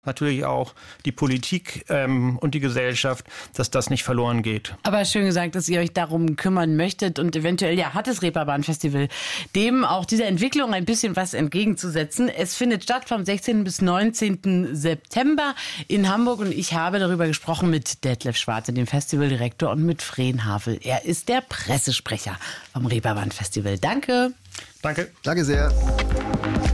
natürlich auch die Politik und die Gesellschaft, dass das nicht verloren geht. Aber schön gesagt, dass ihr euch darum kümmern möchtet und eventuell hat das Reeperbahn-Festival dem auch dieser Entwicklung ein bisschen was entgegenzusetzen. Es findet statt vom 16. bis 19. September in Hamburg und ich habe darüber gesprochen mit Detlef Schwarze, dem Festivaldirektor, und mit Fren Havel. Er ist der Pressesprecher vom Reeperbahn-Festival. Danke. Danke. Danke sehr.